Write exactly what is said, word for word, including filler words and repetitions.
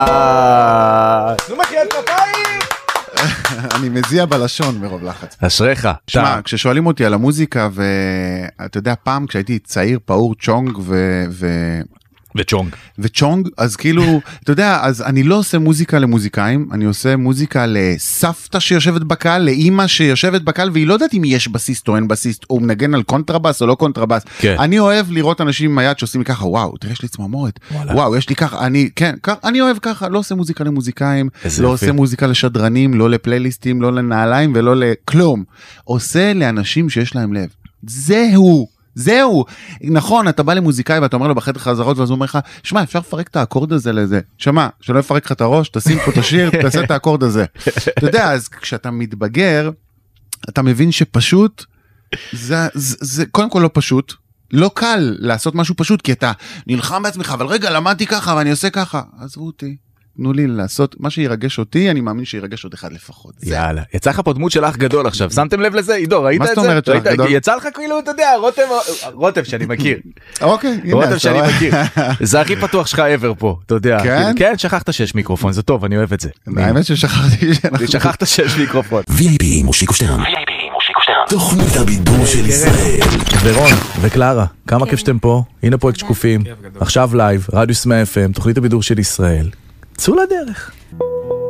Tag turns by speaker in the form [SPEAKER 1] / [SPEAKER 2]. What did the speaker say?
[SPEAKER 1] נו מחיית כפיים!
[SPEAKER 2] אני מזיע בלשון מרוב לחץ.
[SPEAKER 1] אשריך.
[SPEAKER 2] תשמע, כששואלים אותי על המוזיקה, ואתה יודע, פעם כשהייתי צעיר, פעור צ'ונג ו...
[SPEAKER 1] וצ'ונג.
[SPEAKER 2] וצ'ונג, אז כאילו, אתה יודע, אז אני לא עושה מוזיקה למוזיקאים, אני עושה מוזיקה לסבתא שיושבת בקהל, לאמא שיושבת בקהל, והיא לא יודעת אם יש בסיסט או אין בסיסט, או מנגן על קונטרבאס או לא קונטרבאס. כן. אני אוהב לראות אנשים עם היד שעושים לי ככה, וואו, תראה, יש לי צמרמורת, וואו, יש לי ככה, אני, כן, ככה, אני אוהב ככה, לא עושה מוזיקה למוזיקאים, לא עושה מוזיקה לשדרנים, לא לפלייליסטים, לא לנעליים ולא לכלום. עושה לאנשים שיש להם לב. זהו. זהו, נכון, אתה בא למוזיקאי ואתה אומר לו בחדר חזרות, ואז הוא אומר לך, שמע, אפשר לפרק את האקורד הזה לזה, שמע, שלא יפרק לך את הראש, תשים פה את השיר, תעשה את האקורד הזה. אתה יודע, אז כשאתה מתבגר, אתה מבין שפשוט, זה, זה, זה קודם כל לא פשוט, לא קל לעשות משהו פשוט, כי אתה נלחם בעצמך, אבל רגע, למדתי ככה ואני עושה ככה, עזבו אותי. תנו לי לעשות מה שירגש אותי, אני מאמין שירגש עוד אחד לפחות.
[SPEAKER 1] יאללה, יצא לך פה דמות של אח גדול עכשיו, שמתם לב לזה? עידו, ראית את זה?
[SPEAKER 2] מה זאת אומרת של אח גדול?
[SPEAKER 1] יצא לך כאילו, אתה יודע, רוטב שאני מכיר.
[SPEAKER 2] אוקיי, הנה.
[SPEAKER 1] רוטב שאני מכיר. זה הכי פתוח שלך ever פה, אתה יודע.
[SPEAKER 2] כן?
[SPEAKER 1] כן, שכחת שיש מיקרופון, זה טוב, אני אוהב את זה.
[SPEAKER 2] האמת ששכחתי שאנחנו...
[SPEAKER 1] שכחת שיש מיקרופון.
[SPEAKER 3] וי איי פי מושיקו שטרן. וי איי פי מושיקו שטרן. תוכנית הבידור של ישראל.
[SPEAKER 1] ורון וקלרה, כמה כיף שאתם פה, הנה פרויקט שקופים, עכשיו לייב, רדיוס מאה אף אם, תוכנית הבידור של ישראל. צאו לדרך.